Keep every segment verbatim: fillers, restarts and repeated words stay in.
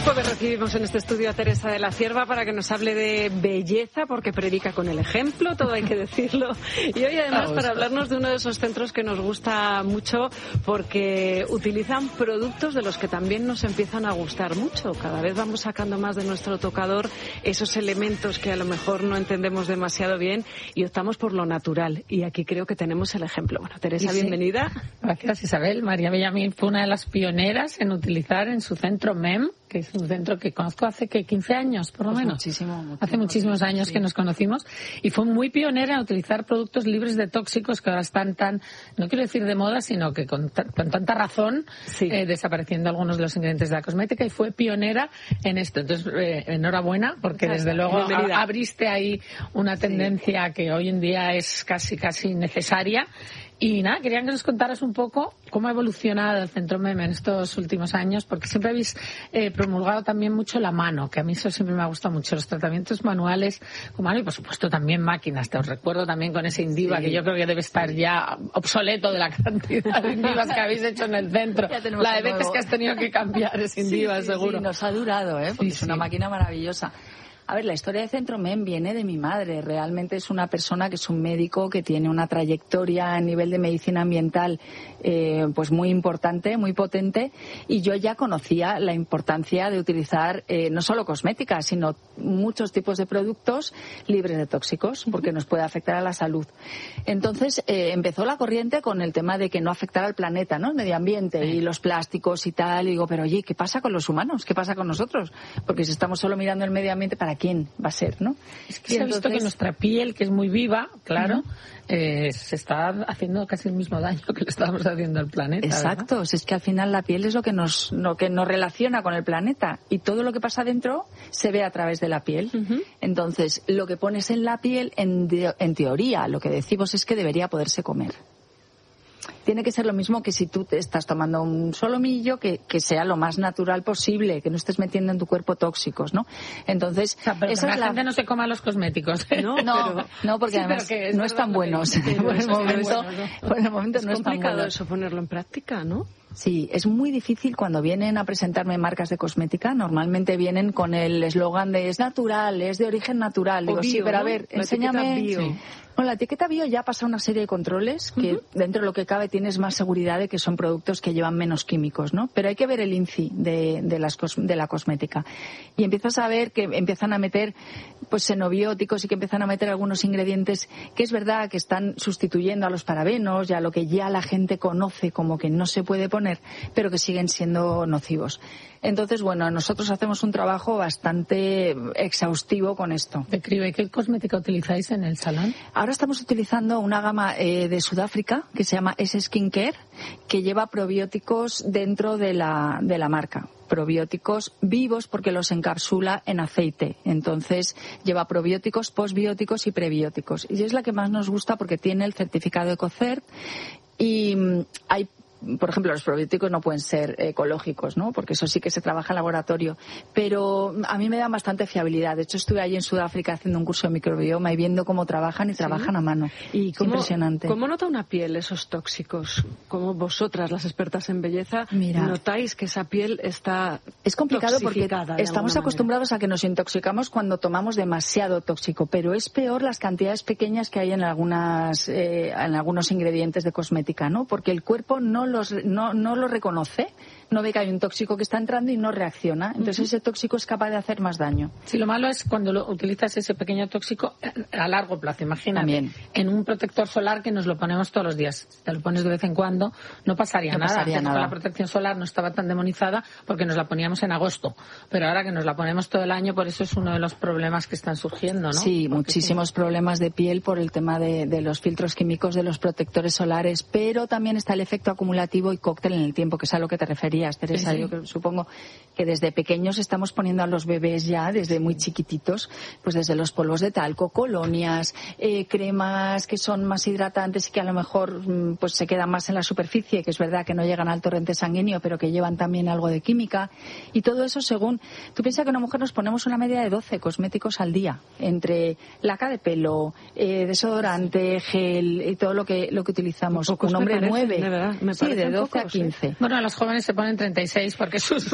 Pues recibimos en este estudio a Teresa de la Cierva para que nos hable de belleza, porque predica con el ejemplo, todo hay que decirlo. Y hoy además para hablarnos de uno de esos centros que nos gusta mucho, porque utilizan productos de los que también nos empiezan a gustar mucho. Cada vez vamos sacando más de nuestro tocador esos elementos que a lo mejor no entendemos demasiado bien y optamos por lo natural. Y aquí creo que tenemos el ejemplo. Bueno, Teresa, sí, bienvenida. Gracias, Isabel. María Bellamín fue una de las pioneras en utilizar en su centro M E M, que es un centro que conozco hace que quince años, por lo pues menos. Muchísimo, muchísimo, hace muchísimos años sí. que nos conocimos, y fue muy pionera en utilizar productos libres de tóxicos que ahora están tan, no quiero decir de moda, sino que con, ta, con tanta razón sí. eh, desapareciendo algunos de los ingredientes de la cosmética, y fue pionera en esto. Entonces, eh, enhorabuena, porque Muchas desde luego a, abriste ahí una tendencia sí. que hoy en día es casi, casi necesaria. Y nada, quería que nos contaras un poco cómo ha evolucionado el Centro M E M en estos últimos años, porque siempre habéis eh, promulgado también mucho la mano, que a mí eso siempre me ha gustado mucho, los tratamientos manuales con mano y por supuesto también máquinas. Te os recuerdo también con ese Indiva, sí. que yo creo que debe estar ya obsoleto de la cantidad de Indivas que habéis hecho en el centro. La de veces que has tenido que cambiar ese Indiva, sí, sí, seguro. Sí, nos ha durado, ¿eh? Porque sí, es una sí. máquina maravillosa. A ver, la historia de Centro M E M viene de mi madre. Realmente es una persona que es un médico que tiene una trayectoria a nivel de medicina ambiental eh, pues muy importante, muy potente, y yo ya conocía la importancia de utilizar eh, no solo cosméticas, sino muchos tipos de productos libres de tóxicos, porque nos puede afectar a la salud. Entonces eh, empezó la corriente con el tema de que no afectara al planeta, ¿no? El medio ambiente sí. y los plásticos y tal. Y digo, pero oye, ¿qué pasa con los humanos? ¿Qué pasa con nosotros? Porque si estamos solo mirando el medio ambiente, ¿para quién va a ser, no? Es que y se ha visto que nuestra piel, que es muy viva, claro, uh-huh. eh, se está haciendo casi el mismo daño que le estamos haciendo al planeta. Exacto, ¿verdad? Es que al final la piel es lo que nos lo que nos relaciona con el planeta, y todo lo que pasa dentro se ve a través de la piel. Uh-huh. Entonces, lo que pones en la piel, en, de, en teoría, lo que decimos es que debería poderse comer. Tiene que ser lo mismo que si tú te estás tomando un solomillo, que, que sea lo más natural posible, que no estés metiendo en tu cuerpo tóxicos, ¿no? Entonces, o sea, pero esa que es la la gente no se coma los cosméticos, ¿eh? No, no, pero... no, porque sí, además es no están buenos. Por el momento, bueno, ¿no? por el momento es no están buenos. Es complicado eso ponerlo en práctica, ¿no? Sí, es muy difícil cuando vienen a presentarme marcas de cosmética. Normalmente vienen con el eslogan de es natural, es de origen natural. Digo, bio, sí, pero a ver, ¿no? enséñame. Bio. Sí. Con la etiqueta bio ya pasa una serie de controles que uh-huh. dentro de lo que cabe tienes más seguridad de que son productos que llevan menos químicos, ¿no? Pero hay que ver el I N C I de, de, las cos, de la cosmética. Y empiezas a ver que empiezan a meter pues xenobióticos y que empiezan a meter algunos ingredientes que es verdad que están sustituyendo a los parabenos y a lo que ya la gente conoce como que no se puede poner, pero que siguen siendo nocivos. Entonces, bueno, nosotros hacemos un trabajo bastante exhaustivo con esto. Describe, ¿qué cosmética utilizáis en el salón? Ahora estamos utilizando una gama eh, de Sudáfrica que se llama S Skincare, que lleva probióticos dentro de la, de la marca. Probióticos vivos porque los encapsula en aceite. Entonces lleva probióticos, posbióticos y prebióticos. Y es la que más nos gusta porque tiene el certificado EcoCert y mm, hay por ejemplo, los probióticos no pueden ser ecológicos, ¿no? Porque eso sí que se trabaja en laboratorio. Pero a mí me dan bastante fiabilidad. De hecho, estuve allí en Sudáfrica haciendo un curso de microbioma y viendo cómo trabajan y ¿Sí? trabajan a mano. ¿Y es cómo, impresionante. ¿Cómo nota una piel esos tóxicos? ¿Cómo vosotras, las expertas en belleza, Mira, notáis que esa piel está Es complicado porque estamos acostumbrados manera. a que nos intoxicamos cuando tomamos demasiado tóxico, pero es peor las cantidades pequeñas que hay en algunas eh, en algunos ingredientes de cosmética, ¿no? Porque el cuerpo no Los, no, no lo reconoce, no ve que hay un tóxico que está entrando y no reacciona. Entonces uh-huh. ese tóxico es capaz de hacer más daño. Sí, lo malo es cuando lo, utilizas ese pequeño tóxico a largo plazo. Imagínate, También. en un protector solar que nos lo ponemos todos los días. Si te lo pones de vez en cuando, no pasaría no nada. Pasaría Antes nada. La protección solar no estaba tan demonizada porque nos la poníamos en agosto. Pero ahora que nos la ponemos todo el año, por eso es uno de los problemas que están surgiendo, ¿no? Sí, porque muchísimos sí. problemas de piel por el tema de, de los filtros químicos de los protectores solares, pero también está el efecto acumulativo y cóctel en el tiempo, que es a lo que te referías, Teresa. Sí, sí. Yo creo, supongo que desde pequeños estamos poniendo a los bebés ya, desde muy chiquititos, pues desde los polvos de talco, colonias, eh, cremas que son más hidratantes y que a lo mejor pues se quedan más en la superficie, que es verdad que no llegan al torrente sanguíneo, pero que llevan también algo de química. Y todo eso según... Tú piensas que una mujer nos ponemos una media de doce cosméticos al día, entre laca de pelo, eh, desodorante, gel y todo lo que lo que utilizamos. Un hombre nueve. De verdad, me sí, de doce pocos, a quince. Bueno, a los jóvenes se ponen treinta y seis porque sus rutinas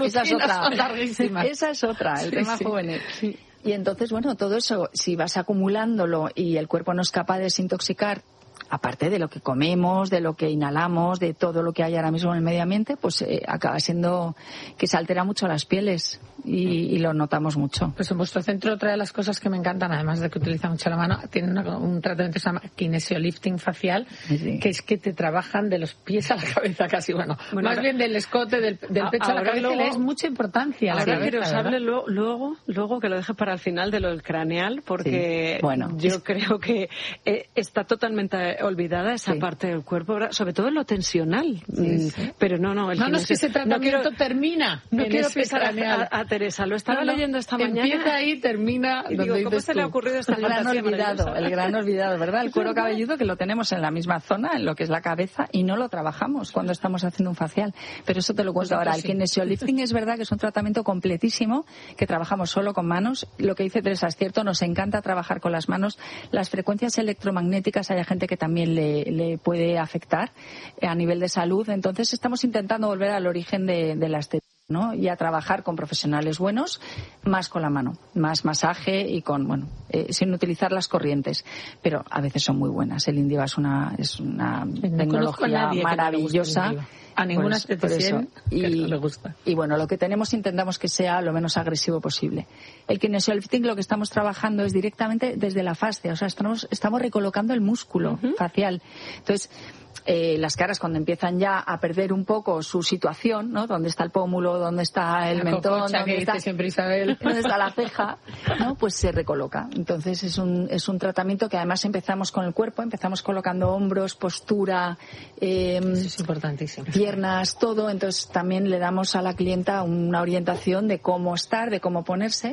otra. Son larguísimas. Esa es otra, el sí, tema sí. juvenil. Sí. Y entonces, bueno, todo eso, si vas acumulándolo y el cuerpo no es capaz de desintoxicar, aparte de lo que comemos, de lo que inhalamos, de todo lo que hay ahora mismo en el medio ambiente, pues eh, acaba siendo que se altera mucho las pieles y, y lo notamos mucho. Pues en vuestro centro otra de las cosas que me encantan, además de que utiliza mucho la mano, tiene una, un tratamiento que se llama kinesiolifting facial, sí. que es que te trabajan de los pies a la cabeza casi, bueno, bueno más ahora, bien del escote, del, del pecho a la cabeza, luego, le es mucha importancia a la cabeza. Pero os hable luego, luego, luego que lo deje para el final de lo del craneal, porque sí. bueno, yo es... creo que eh, está totalmente olvidada esa sí. parte del cuerpo, sobre todo en lo tensional. Sí, sí. Pero no, no. El no, no es que ese tratamiento no quiero, termina. No quiero ese pensar a, a Teresa, lo estaba no, no, leyendo esta mañana. Empieza ahí, termina. Y digo, ¿cómo se le ha ocurrido esta el gran olvidado, el gran olvidado, ¿verdad? El cuero cabelludo que lo tenemos en la misma zona, en lo que es la cabeza, y no lo trabajamos cuando estamos haciendo un facial. Pero eso te lo cuento ahora. El kinesiolifting es verdad que es un tratamiento completísimo, que trabajamos solo con manos. Lo que dice Teresa es cierto, nos encanta trabajar con las manos. Las frecuencias electromagnéticas hay gente que también le, le puede afectar a nivel de salud. Entonces estamos intentando volver al origen de, de la estética, ¿no? Y a trabajar con profesionales buenos, más con la mano, más masaje y con, bueno, eh, sin utilizar las corrientes. Pero a veces son muy buenas. El Indiva es una, es una no tecnología maravillosa. A ninguna pues, esteticien y, que no le gusta. Y bueno, lo que tenemos intentamos que sea lo menos agresivo posible. El kinesiolifting lo que estamos trabajando es directamente desde la fascia, o sea, estamos, estamos recolocando el músculo uh-huh. facial. Entonces, eh, las caras cuando empiezan ya a perder un poco su situación, ¿no? ¿Dónde está el pómulo? ¿Dónde está el la mentón? ¿Dónde que está dice siempre Isabel? ¿Dónde está la ceja? ¿No? Pues se recoloca. Entonces es un, es un tratamiento que además empezamos con el cuerpo, empezamos colocando hombros, postura, eh, Eso es importantísimo. piernas, todo. Entonces también le damos a la clienta una orientación de cómo estar, de cómo ponerse.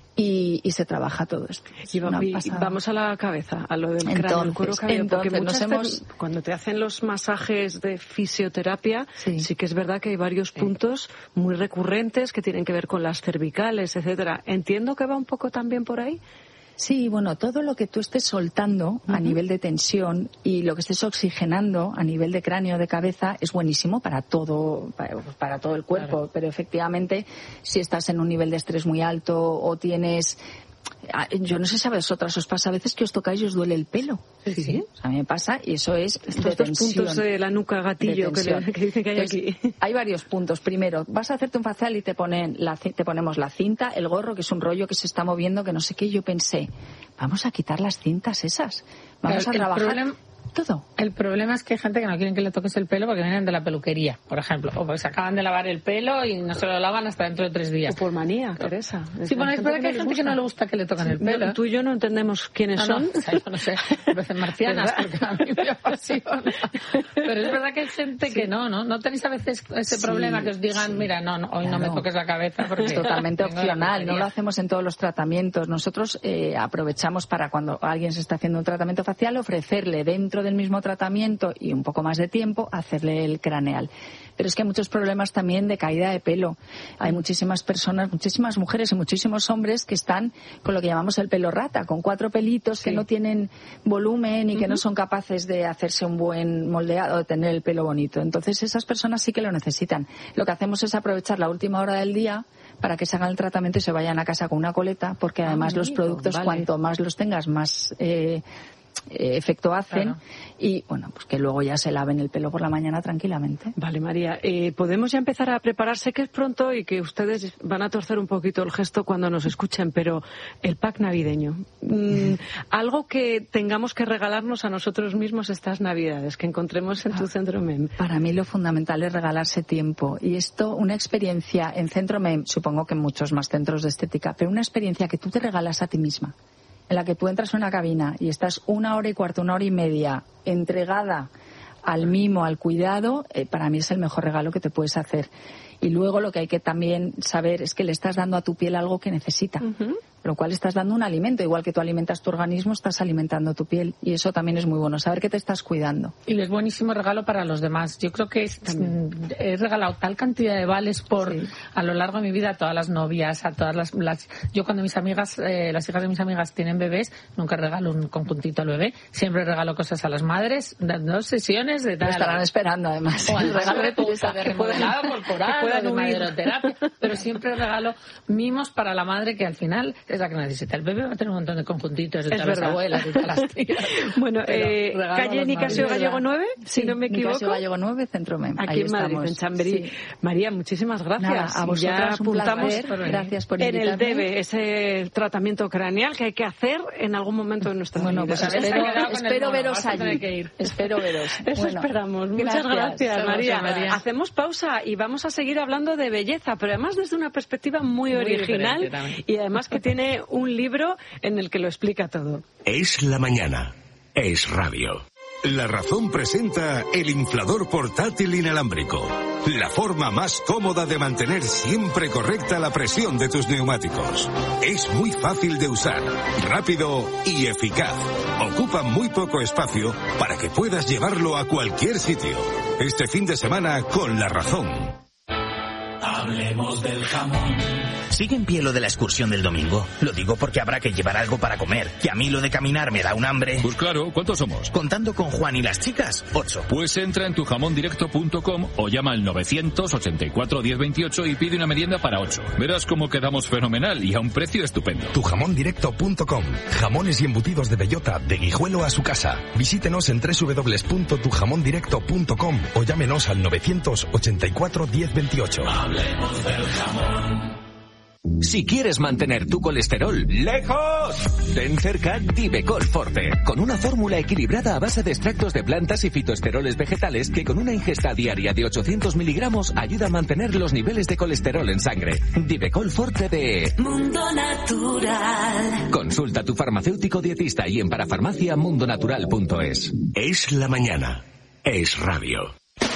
Y, y se trabaja todo esto. Y, va, y vamos a la cabeza, a lo del entonces, cráneo, el cuero cabelludo, porque nos hemos... te, cuando te hacen los masajes de fisioterapia, sí. sí que es verdad que hay varios puntos muy recurrentes que tienen que ver con las cervicales, etcétera. Entiendo que va un poco también por ahí. Sí, bueno, todo lo que tú estés soltando uh-huh. a nivel de tensión y lo que estés oxigenando a nivel de cráneo, de cabeza, es buenísimo para todo, para, para todo el cuerpo. Claro. Pero efectivamente, si estás en un nivel de estrés muy alto o tienes... Yo no sé si a vosotras os pasa a veces que os tocáis y os duele el pelo. Sí, sí. O sea, a mí me pasa y eso es Estos de dos puntos de la nuca gatillo que, le, que dicen que hay Entonces, aquí. Hay varios puntos. Primero, vas a hacerte un facial y te ponen la, te ponemos la cinta, el gorro, que es un rollo que se está moviendo, que no sé qué. Yo pensé, vamos a quitar las cintas esas. Vamos Pero a trabajar... Problema... Todo. El problema es que hay gente que no quieren que le toques el pelo porque vienen de la peluquería, por ejemplo, o porque se acaban de lavar el pelo y no se lo lavan hasta dentro de tres días. O por manía, Teresa. Es sí, bueno, es verdad que hay gente que no le gusta que le toquen el pelo. No, tú y yo no entendemos quiénes no, son. No, o sea, yo no sé, a veces marcianas, porque a mí me apasiona. Pero es verdad que hay gente sí. que no, ¿no? ¿No tenéis a veces ese sí, problema que os digan, sí. mira, no, no hoy claro. no me toques la cabeza? Porque es totalmente opcional, no lo hacemos en todos los tratamientos. Nosotros eh, aprovechamos para cuando alguien se está haciendo un tratamiento facial ofrecerle dentro del mismo tratamiento y un poco más de tiempo hacerle el craneal. Pero es que hay muchos problemas también de caída de pelo. Hay muchísimas personas, muchísimas mujeres y muchísimos hombres que están con lo que llamamos el pelo rata, con cuatro pelitos sí. que no tienen volumen y que uh-huh. no son capaces de hacerse un buen moldeado, de tener el pelo bonito. Entonces esas personas sí que lo necesitan. Lo que hacemos es aprovechar la última hora del día para que se hagan el tratamiento y se vayan a casa con una coleta, porque además ah, los productos, vale. cuanto más los tengas, más... Eh, efecto hacen claro. y bueno, pues que luego ya se laven el pelo por la mañana tranquilamente. Vale, María, eh, podemos ya empezar a prepararse, que es pronto y que ustedes van a torcer un poquito el gesto cuando nos escuchen, pero el pack navideño, mm, algo que tengamos que regalarnos a nosotros mismos estas navidades, que encontremos en tu Centro M E M. Para mí lo fundamental es regalarse tiempo, y esto, una experiencia en Centro M E M, supongo que en muchos más centros de estética, pero una experiencia que tú te regalas a ti misma, en la que tú entras en una cabina y estás una hora y cuarto, una hora y media entregada al mimo, al cuidado, eh, para mí es el mejor regalo que te puedes hacer. Y luego lo que hay que también saber es que le estás dando a tu piel algo que necesita. Uh-huh. lo cual estás dando un alimento. Igual que tú alimentas tu organismo, estás alimentando tu piel. Y eso también es muy bueno, saber que te estás cuidando. Y es buenísimo regalo para los demás. Yo creo que es, he regalado tal cantidad de vales por sí. a lo largo de mi vida a todas las novias, a todas las... las yo cuando mis amigas, eh, las hijas de mis amigas tienen bebés, nunca regalo un conjuntito al bebé. Siempre regalo cosas a las madres, dos sesiones de tal. Lo estarán esperando, además. O el regalo de puta, de remodelado corporal, o de maderoterapia. Pero siempre regalo mimos para la madre, que al final es la que necesita. El bebé va a tener un montón de conjuntitos de todas las abuelas y todas las tías. Bueno, eh, calle Nicasio Gallego nueve, si sí, no me equivoco. Nicasio Gallego nueve, Centro Mem. Aquí Ahí en Madrid, estamos. en Chamberí. Sí. María, muchísimas gracias. Nada, a vosotros ya apuntamos un placer. Gracias por invitarme. En el debe, ese tratamiento craneal que hay que hacer en algún momento de nuestra bueno, vida. Pues espero, espero veros allí. Que ir. Espero veros. Eso bueno, esperamos. Muchas gracias, gracias María. María. Hacemos pausa y vamos a seguir hablando de belleza, pero además desde una perspectiva muy, muy original y además que tiene un libro en el que lo explica todo. Es la mañana. Es radio. La Razón presenta el inflador portátil inalámbrico. La forma más cómoda de mantener siempre correcta la presión de tus neumáticos. Es muy fácil de usar, rápido y eficaz. Ocupa muy poco espacio para que puedas llevarlo a cualquier sitio. Este fin de semana con La Razón. Hablemos del jamón. ¿Sigue en pie lo de la excursión del domingo? Lo digo porque habrá que llevar algo para comer, que a mí lo de caminar me da un hambre. Pues claro, ¿cuántos somos? Contando con Juan y las chicas, ocho. Pues entra en tu jamón directo punto com o llama al novecientos ochenta y cuatro diez veintiocho y pide una merienda para ocho. Verás cómo quedamos fenomenal y a un precio estupendo. tu jamón directo punto com. Jamones y embutidos de bellota, de Guijuelo a su casa. Visítenos en doble u doble u doble u punto tu jamón directo punto com o llámenos al novecientos ochenta y cuatro diez veintiocho. Hablemos del jamón. Si quieres mantener tu colesterol lejos, ten cerca Divecol Forte, con una fórmula equilibrada a base de extractos de plantas y fitoesteroles vegetales que con una ingesta diaria de ochocientos miligramos ayuda a mantener los niveles de colesterol en sangre. Divecol Forte de Mundo Natural. Consulta a tu farmacéutico dietista y en parafarmacia mundonatural punto es. Es la mañana. Es radio.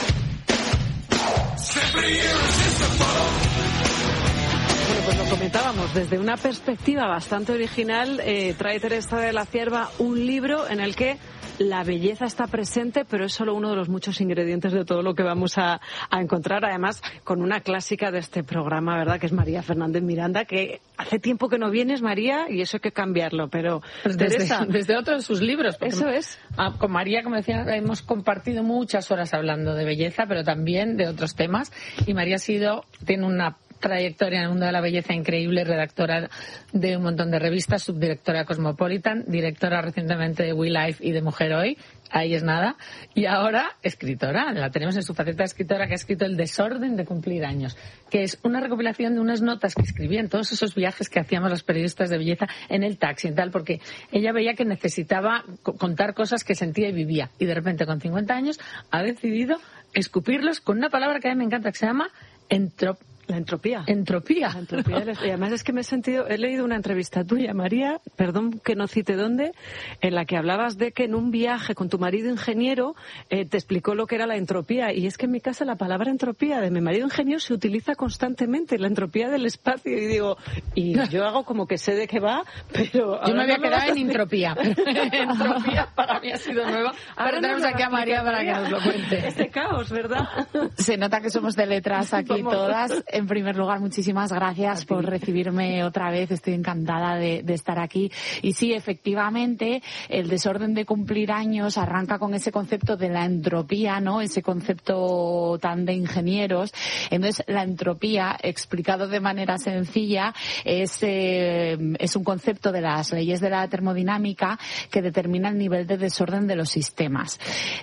Bueno, pues lo comentábamos, desde una perspectiva bastante original, eh, trae Teresa de la Cierva un libro en el que la belleza está presente, pero es solo uno de los muchos ingredientes de todo lo que vamos a, a encontrar, además con una clásica de este programa, ¿verdad?, que es María Fernández Miranda, que hace tiempo que no vienes, María, y eso hay que cambiarlo, pero pues Teresa... Desde, desde otro de sus libros. Eso es. Con María, como decía, hemos compartido muchas horas hablando de belleza, pero también de otros temas, y María ha sido, tiene una trayectoria en el mundo de la belleza increíble, redactora de un montón de revistas, subdirectora de Cosmopolitan, directora recientemente de We Life y de Mujer Hoy, ahí es nada, y ahora escritora, la tenemos en su faceta de escritora, que ha escrito El desorden de cumplir años, que es una recopilación de unas notas que escribía en todos esos viajes que hacíamos los periodistas de belleza en el taxi y tal, porque ella veía que necesitaba contar cosas que sentía y vivía, y de repente con cincuenta años ha decidido escupirlos con una palabra que a mí me encanta, que se llama entrop La entropía. Entropía. La entropía. Y además es que me he sentido, he leído una entrevista tuya, María, perdón que no cite dónde, en la que hablabas de que en un viaje con tu marido ingeniero eh, te explicó lo que era la entropía. Y es que en mi casa la palabra entropía de mi marido ingeniero se utiliza constantemente, la entropía del espacio. Y digo, y yo hago como que sé de qué va, pero... Yo me había no quedado en entropía. Entropía para mí ha sido nueva. Ahora tenemos aquí a María para que nos lo cuente. Este caos, ¿verdad? Se nota que somos de letras aquí Vamos. todas. En primer lugar, muchísimas gracias por recibirme otra vez. Estoy encantada de, de estar aquí. Y sí, efectivamente, el desorden de cumplir años arranca con ese concepto de la entropía, ¿no? Ese concepto tan de ingenieros. Entonces, la entropía, explicado de manera sencilla, es, eh, es un concepto de las leyes de la termodinámica que determina el nivel de desorden de los sistemas.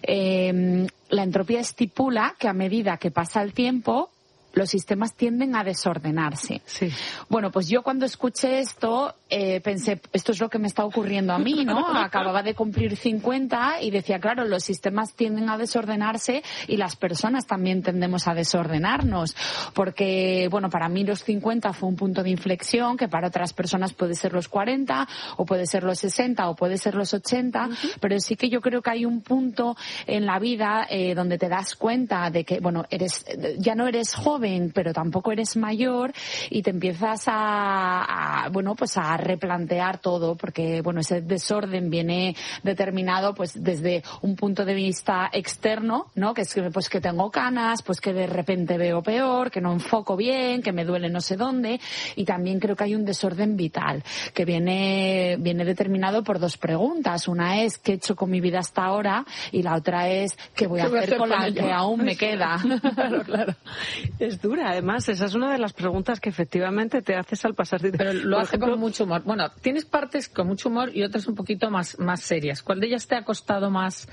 Eh, la entropía estipula que a medida que pasa el tiempo, los sistemas tienden a desordenarse. Sí. Bueno, pues yo cuando escuché esto eh, pensé, esto es lo que me está ocurriendo a mí, ¿no? Acababa de cumplir cincuenta y decía, claro, los sistemas tienden a desordenarse y las personas también tendemos a desordenarnos. Porque, bueno, para mí los cincuenta fue un punto de inflexión, que para otras personas puede ser los cuarenta, o puede ser los sesenta, o puede ser los ochenta, uh-huh. Pero sí que yo creo que hay un punto en la vida eh, donde te das cuenta de que, bueno, eres ya no eres joven, pero tampoco eres mayor y te empiezas a, a bueno, pues a replantear todo, porque bueno, ese desorden viene determinado pues desde un punto de vista externo, ¿no? Que es que pues que tengo canas, pues que de repente veo peor, que no enfoco bien, que me duele no sé dónde, y también creo que hay un desorden vital que viene viene determinado por dos preguntas. Una es ¿qué he hecho con mi vida hasta ahora? Y la otra es ¿qué voy a hacer, hacer con la que aún me queda? Claro, claro. Es dura, además, esa es una de las preguntas que efectivamente te haces al pasar. Pero lo hace ejemplo, con mucho humor. Bueno, tienes partes con mucho humor y otras un poquito más, más serias. ¿Cuál de ellas te ha costado más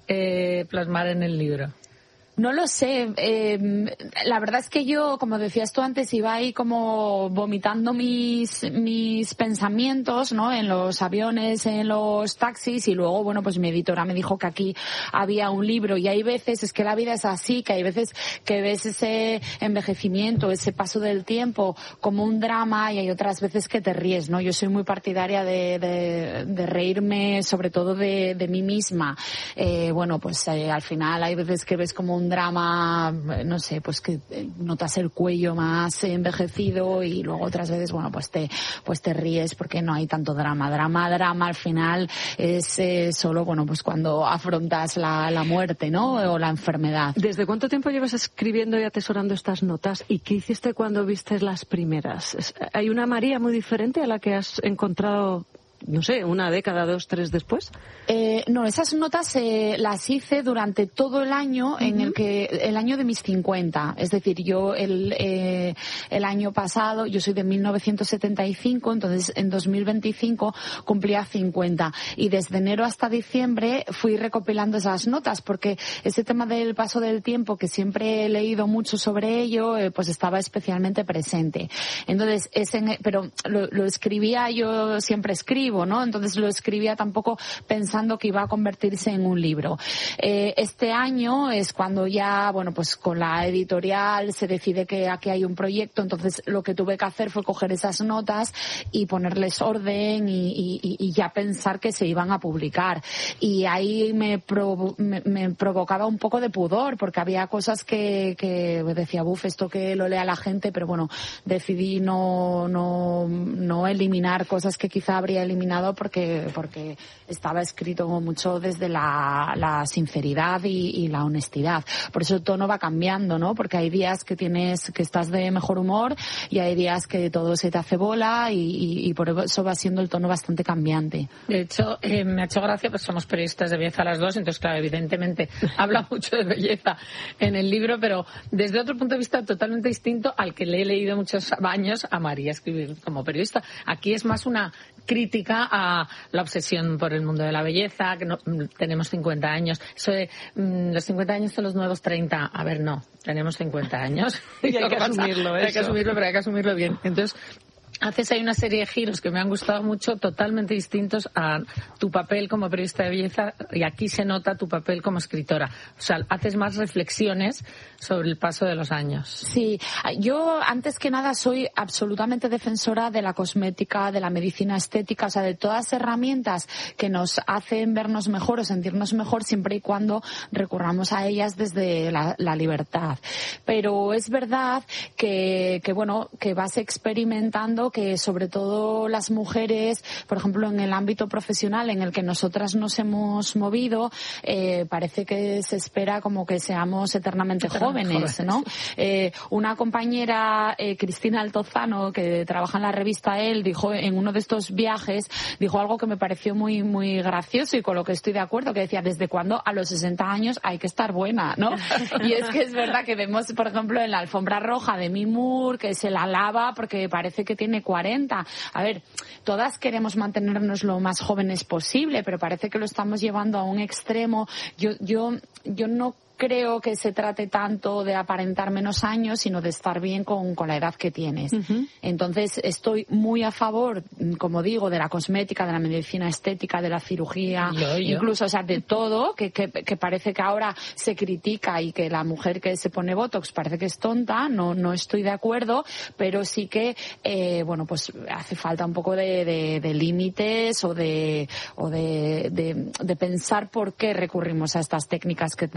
eh, plasmar en el libro? No lo sé. Eh, la verdad es que yo, como decías tú antes, iba ahí como vomitando mis mis pensamientos, ¿no? En los aviones, en los taxis, y luego, bueno, pues mi editora me dijo que aquí había un libro, y hay veces, es que la vida es así, que hay veces que ves ese envejecimiento, ese paso del tiempo como un drama, y hay otras veces que te ríes, ¿no? Yo soy muy partidaria de, de, de reírme, sobre todo de, de mí misma. Eh, bueno, pues eh, al final hay veces que ves como un drama, no sé, pues que notas el cuello más envejecido, y luego otras veces, bueno, pues te pues te ríes porque no hay tanto drama. Drama, drama al final es eh, solo, bueno, pues cuando afrontas la, la muerte, ¿no? O la enfermedad. ¿Desde cuánto tiempo llevas escribiendo y atesorando estas notas? ¿Y qué hiciste cuando viste las primeras? ¿Hay una María muy diferente a la que has encontrado, no sé, una década, dos, tres después? Eh, no, esas notas eh, las hice durante todo el año, uh-huh. en el que el año de mis cincuenta. Es decir, yo el eh, el año pasado, yo soy de mil novecientos setenta y cinco, entonces en dos mil veinticinco cumplía cincuenta. Y desde enero hasta diciembre fui recopilando esas notas, porque ese tema del paso del tiempo, que siempre he leído mucho sobre ello, eh, pues estaba especialmente presente. Entonces, ese, pero lo, lo escribía, yo siempre escribo, ¿no? Entonces lo escribía tampoco pensando que iba a convertirse en un libro. Eh, este año es cuando ya, bueno, pues con la editorial se decide que aquí hay un proyecto, entonces lo que tuve que hacer fue coger esas notas y ponerles orden y, y, y ya pensar que se iban a publicar. Y ahí me, provo- me, me provocaba un poco de pudor, porque había cosas que, que decía, buf, esto que lo lea la gente, pero bueno, decidí no, no, no eliminar cosas que quizá habría eliminado porque, porque estaba escrito mucho desde la, la sinceridad y, y la honestidad. Por eso el tono va cambiando, ¿no? Porque hay días que tienes, que estás de mejor humor, y hay días que todo se te hace bola, y, y, y por eso va siendo el tono bastante cambiante. De hecho, eh, me ha hecho gracia, pues somos periodistas de belleza las dos, entonces claro, evidentemente habla mucho de belleza en el libro, pero desde otro punto de vista totalmente distinto al que le he leído muchos años a María escribir como periodista. Aquí es más una crítica a la obsesión por el mundo de la belleza, que no, tenemos cincuenta años. Eso de mmm, los cincuenta años son los nuevos treinta. A ver, no, tenemos cincuenta años. Y hay que asumirlo, Hay que asumirlo, pero hay que asumirlo bien. Entonces, haces ahí una serie de giros que me han gustado mucho, totalmente distintos a tu papel como periodista de belleza, y aquí se nota tu papel como escritora. O sea, haces más reflexiones sobre el paso de los años. Sí, yo antes que nada soy absolutamente defensora de la cosmética, de la medicina estética, o sea, de todas las herramientas que nos hacen vernos mejor o sentirnos mejor, siempre y cuando recurramos a ellas desde la, la libertad. Pero es verdad que, que bueno, que vas experimentando que sobre todo las mujeres, por ejemplo, en el ámbito profesional en el que nosotras nos hemos movido, eh, parece que se espera como que seamos eternamente jóvenes, ¿no? Eh, una compañera, eh, Cristina Altozano, que trabaja en la revista Elle, dijo en uno de estos viajes, dijo algo que me pareció muy muy gracioso y con lo que estoy de acuerdo, que decía, ¿desde cuándo a los sesenta años hay que estar buena, no? Y es que es verdad que vemos, por ejemplo, en la alfombra roja de Demi Moore, que se la lava porque parece que tiene cuarenta. A ver, todas queremos mantenernos lo más jóvenes posible, pero parece que lo estamos llevando a un extremo. Yo, yo, yo no creo que se trate tanto de aparentar menos años, sino de estar bien con, con la edad que tienes. Uh-huh. Entonces, estoy muy a favor, como digo, de la cosmética, de la medicina estética, de la cirugía, yo, yo. incluso, o sea, de todo, que, que, que parece que ahora se critica y que la mujer que se pone Botox parece que es tonta. No, no estoy de acuerdo, pero sí que, eh, bueno, pues hace falta un poco de, de, de límites o de, o de, de, de pensar por qué recurrimos a estas técnicas, que debería ser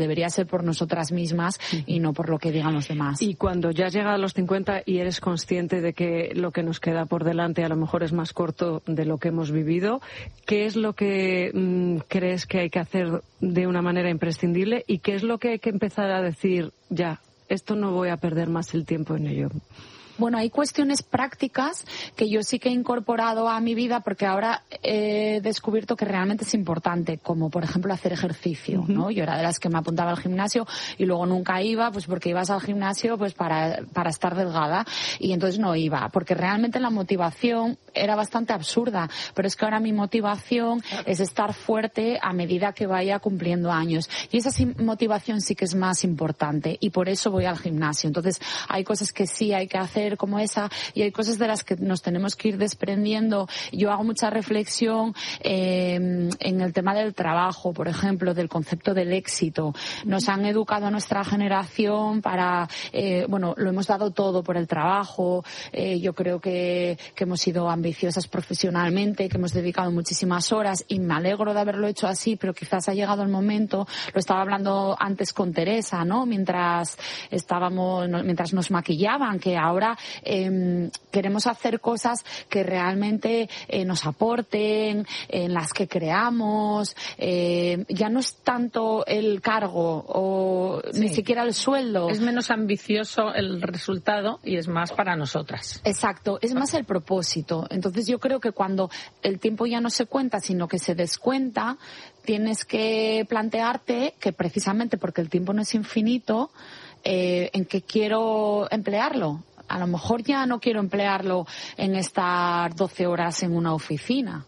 por nosotras mismas y no por lo que digan los demás. Y cuando ya has llegado a los cincuenta y eres consciente de que lo que nos queda por delante a lo mejor es más corto de lo que hemos vivido, ¿qué es lo que mmm, crees que hay que hacer de una manera imprescindible y qué es lo que hay que empezar a decir ya? Esto no voy a perder más el tiempo en ello. Bueno, hay cuestiones prácticas que yo sí que he incorporado a mi vida porque ahora he descubierto que realmente es importante, como por ejemplo hacer ejercicio, ¿no? Uh-huh. Yo era de las que me apuntaba al gimnasio y luego nunca iba, pues porque ibas al gimnasio pues para, para estar delgada y entonces no iba, porque realmente la motivación era bastante absurda, pero es que ahora mi motivación es estar fuerte a medida que vaya cumpliendo años y esa motivación sí que es más importante y por eso voy al gimnasio. Entonces hay cosas que sí hay que hacer como esa y hay cosas de las que nos tenemos que ir desprendiendo. Yo hago mucha reflexión eh, en el tema del trabajo, por ejemplo, del concepto del éxito. Nos han educado a nuestra generación para, eh, bueno, lo hemos dado todo por el trabajo. Eh, yo creo que, que hemos sido ambiciosas profesionalmente, que hemos dedicado muchísimas horas y me alegro de haberlo hecho así, pero quizás ha llegado el momento, lo estaba hablando antes con Teresa, ¿no? Mientras estábamos, mientras nos maquillaban, que ahora Eh, queremos hacer cosas que realmente eh, nos aporten, en las que creamos. Eh, ya no es tanto el cargo o sí. ni siquiera el sueldo. Es menos ambicioso el resultado y es más para nosotras. Exacto, es más el propósito. Entonces yo creo que cuando el tiempo ya no se cuenta, sino que se descuenta, tienes que plantearte que precisamente porque el tiempo no es infinito, eh, en qué quiero emplearlo. A lo mejor ya no quiero emplearlo en estar doce horas en una oficina.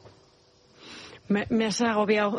Me, me has agobiado.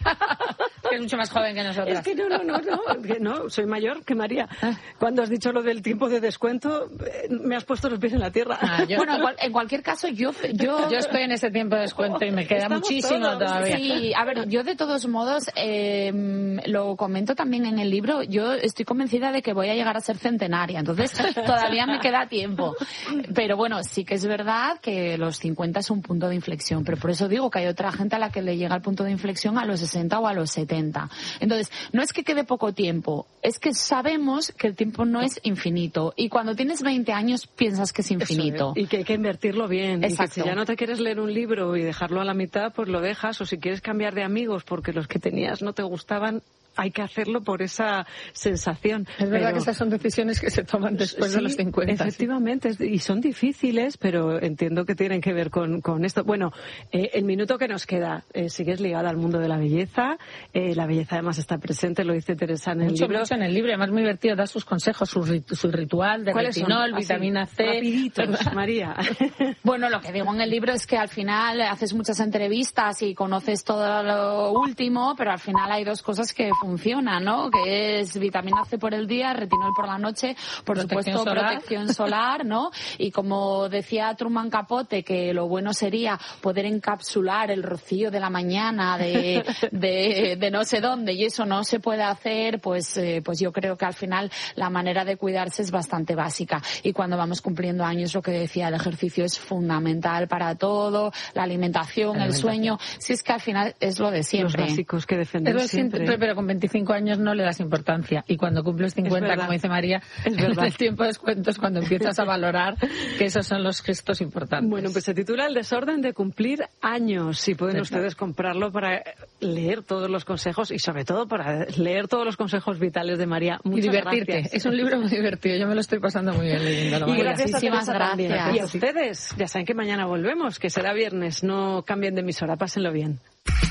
Que es mucho más joven que nosotros. Es que no, no, no, no, que no, soy mayor que María. Cuando has dicho lo del tiempo de descuento, me has puesto los pies en la tierra. Ah, yo, bueno, en, cual, en cualquier caso, yo, yo... Yo estoy en ese tiempo de descuento y me queda muchísimo todos. todavía. Sí, a ver, yo de todos modos, eh, lo comento también en el libro, yo estoy convencida de que voy a llegar a ser centenaria, entonces todavía me queda tiempo. Pero bueno, sí que es verdad que los cincuenta es un punto de inflexión, pero por eso digo que hay otra gente a la que le llega el punto de inflexión a los sesenta o a los setenta. Entonces, no es que quede poco tiempo, es que sabemos que el tiempo no es infinito. Y cuando tienes veinte años piensas que es infinito. Eso, y que hay que invertirlo bien. Exacto. Y que si ya no te quieres leer un libro y dejarlo a la mitad, pues lo dejas. O si quieres cambiar de amigos porque los que tenías no te gustaban, hay que hacerlo por esa sensación. Es verdad pero... que esas son decisiones que se toman después sí, de los cincuenta. Efectivamente, sí. Y son difíciles, pero entiendo que tienen que ver con, con esto. Bueno, eh, el minuto que nos queda, eh, sigues ligada al mundo de la belleza. Eh, la belleza además está presente, lo dice Teresa en el mucho, libro. Mucho en el libro, además muy divertido, da sus consejos, su, rit- su ritual de retinol, vitamina C. Rapiditos, María. Bueno, lo que digo en el libro es que al final haces muchas entrevistas y conoces todo lo último, pero al final hay dos cosas que funciona, ¿no? Que es vitamina C por el día, retinol por la noche, por protección supuesto solar. protección solar, ¿no? Y como decía Truman Capote, que lo bueno sería poder encapsular el rocío de la mañana de, de, de no sé dónde, y eso no se puede hacer, pues, eh, pues yo creo que al final la manera de cuidarse es bastante básica. Y cuando vamos cumpliendo años, lo que decía, el ejercicio es fundamental para todo, la alimentación, la alimentación. El sueño, si es que al final es lo de siempre. Los básicos que defender siempre. siempre. Pero con veinticinco años no le das importancia. Y cuando cumples cincuenta, como dice María, es verdad. El tiempo de descuento es cuando empiezas a valorar que esos son los gestos importantes. Bueno, pues se titula El desorden de cumplir años. Si pueden Exacto. ustedes comprarlo para leer todos los consejos y sobre todo para leer todos los consejos vitales de María. Muchas y divertirte. Gracias. Es un libro muy divertido. Yo me lo estoy pasando muy bien leyéndolo. Y gracias a Muchísimas gracias. Y a ustedes. Ya saben que mañana volvemos, que será viernes. No cambien de emisora. Pásenlo bien.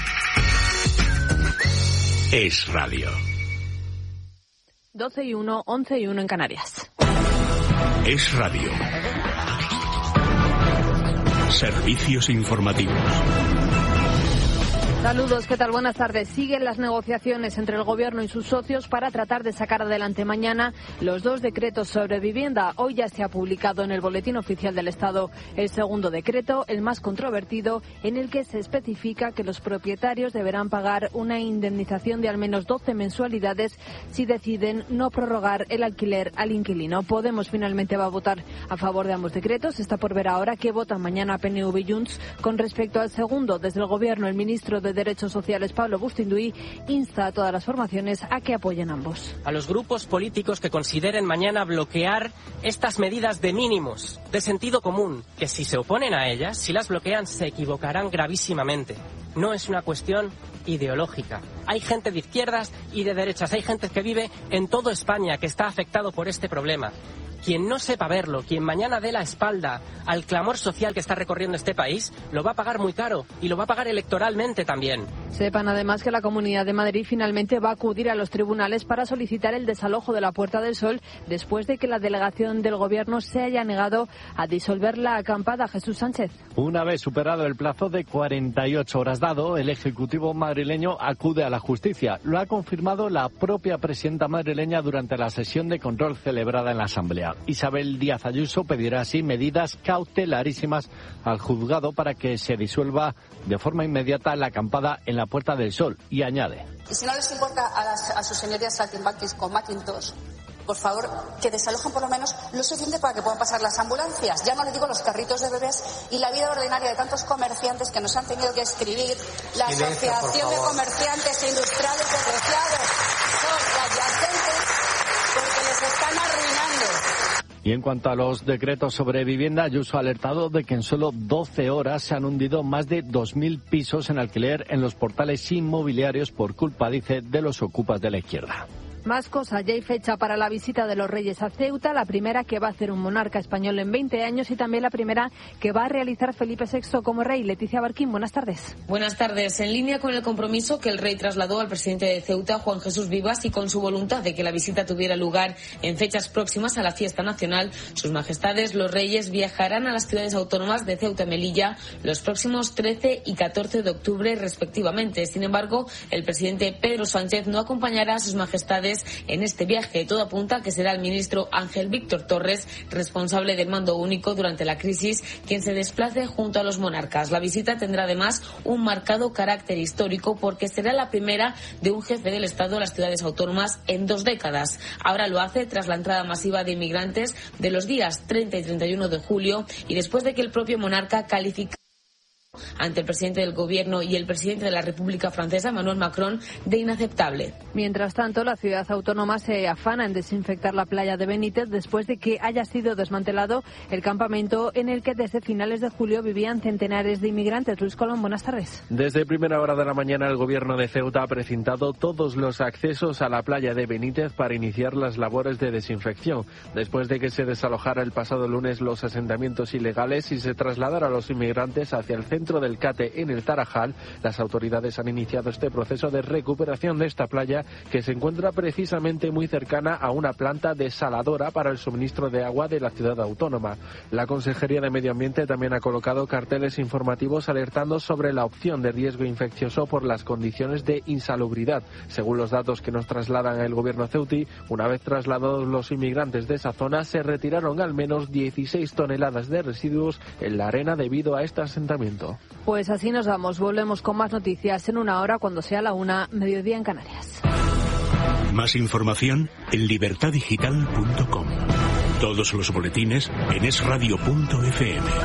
Es radio. doce y uno, once y uno en Canarias. Es radio. Servicios informativos. Saludos, ¿qué tal? Buenas tardes. Siguen las negociaciones entre el Gobierno y sus socios para tratar de sacar adelante mañana los dos decretos sobre vivienda. Hoy ya se ha publicado en el Boletín Oficial del Estado el segundo decreto, el más controvertido, en el que se especifica que los propietarios deberán pagar una indemnización de al menos doce mensualidades si deciden no prorrogar el alquiler al inquilino. Podemos finalmente va a votar a favor de ambos decretos. Está por ver ahora qué votan mañana P N V y Junts con respecto al segundo. Desde el Gobierno, el ministro de de Derechos Sociales, Pablo Bustinduy, insta a todas las formaciones a que apoyen ambos. A los grupos políticos que consideren mañana bloquear estas medidas de mínimos, de sentido común, que si se oponen a ellas, si las bloquean, se equivocarán gravísimamente. No es una cuestión ideológica. Hay gente de izquierdas y de derechas, hay gente que vive en toda España que está afectado por este problema. Quien no sepa verlo, quien mañana dé la espalda al clamor social que está recorriendo este país, lo va a pagar muy caro y lo va a pagar electoralmente también. Sepan además que la Comunidad de Madrid finalmente va a acudir a los tribunales para solicitar el desalojo de la Puerta del Sol después de que la delegación del Gobierno se haya negado a disolver la acampada. Jesús Sánchez. Una vez superado el plazo de cuarenta y ocho horas dado, el Ejecutivo madrileño acude a la justicia. Lo ha confirmado la propia presidenta madrileña durante la sesión de control celebrada en la Asamblea. Isabel Díaz Ayuso pedirá así medidas cautelarísimas al juzgado para que se disuelva de forma inmediata la acampada en la Puerta del Sol, y añade: y si no les importa a, las, a sus señorías saltimbanquis con Macintosh, por favor, que desalojen por lo menos lo suficiente para que puedan pasar las ambulancias. Ya no les digo los carritos de bebés y la vida ordinaria de tantos comerciantes que nos han tenido que escribir. La Asociación de Comerciantes e Industriales Despreciados son adyacentes porque les están arruinando. Y en cuanto a los decretos sobre vivienda, Ayuso ha alertado de que en solo doce horas se han hundido más de dos mil pisos en alquiler en los portales inmobiliarios por culpa, dice, de los ocupas de la izquierda. Más cosas, ya hay fecha para la visita de los Reyes a Ceuta, la primera que va a hacer un monarca español en veinte años y también la primera que va a realizar Felipe sexto como rey. Leticia Barquín, buenas tardes. Buenas tardes. En línea con el compromiso que el rey trasladó al presidente de Ceuta, Juan Jesús Vivas, y con su voluntad de que la visita tuviera lugar en fechas próximas a la fiesta nacional, sus majestades, los reyes, viajarán a las ciudades autónomas de Ceuta y Melilla los próximos trece y catorce de octubre respectivamente. Sin embargo, el presidente Pedro Sánchez no acompañará a sus majestades en este viaje. Todo apunta a que será el ministro Ángel Víctor Torres, responsable del mando único durante la crisis, quien se desplace junto a los monarcas. La visita tendrá además un marcado carácter histórico porque será la primera de un jefe del Estado a las ciudades autónomas en dos décadas. Ahora lo hace tras la entrada masiva de inmigrantes de los días treinta y treinta y uno de julio y después de que el propio monarca calificara ante el presidente del Gobierno y el presidente de la República Francesa, Emmanuel Macron, de inaceptable. Mientras tanto, la ciudad autónoma se afana en desinfectar la playa de Benítez después de que haya sido desmantelado el campamento en el que desde finales de julio vivían centenares de inmigrantes. Luis Colón, buenas tardes. Desde primera hora de la mañana, el Gobierno de Ceuta ha precintado todos los accesos a la playa de Benítez para iniciar las labores de desinfección, después de que se desalojara el pasado lunes los asentamientos ilegales y se trasladara a los inmigrantes hacia el centro del Cate en el Tarajal. Las autoridades han iniciado este proceso de recuperación de esta playa, que se encuentra precisamente muy cercana a una planta desaladora para el suministro de agua de la ciudad autónoma. La Consejería de Medio Ambiente también ha colocado carteles informativos alertando sobre la opción de riesgo infeccioso por las condiciones de insalubridad. Según los datos que nos trasladan el gobierno ceutí, una vez trasladados los inmigrantes de esa zona, se retiraron al menos dieciséis toneladas de residuos en la arena debido a este asentamiento. Pues así nos vamos. Volvemos con más noticias en una hora cuando sea la una, mediodía en Canarias. Más información en libertad digital punto com. Todos los boletines en es radio punto efe eme.